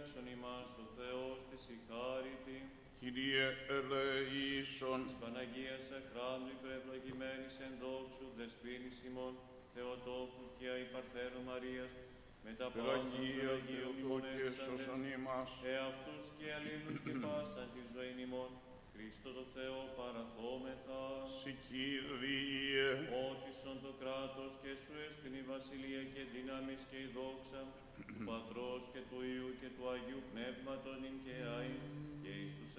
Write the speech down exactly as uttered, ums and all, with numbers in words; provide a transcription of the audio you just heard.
δίδαξον ημάς ο Θεός της η χάριτη. Kyrie eleison, Της Παναγίας Αχράντου υπερευλογημένης εν δόξου δεσποίνης ημών, Θεοτόκου και αϊπαρθένου Μαρίας, με τα πάντα του Αγία Αγίου Θεοτόκε, μνημονεύσαντες, σώσον ημάς. εαυτούς και αλλήλους και πάσαν τη ζωή ημών, Χριστό το Θεό παραθόμεθα. Συ Κύριε, Ότισον το κράτος και σου έστειν η βασιλεία και δύναμις και η δόξα του Πατρός και του Υιού και του Αγίου Πνεύματον ειν και αΐ και εις τους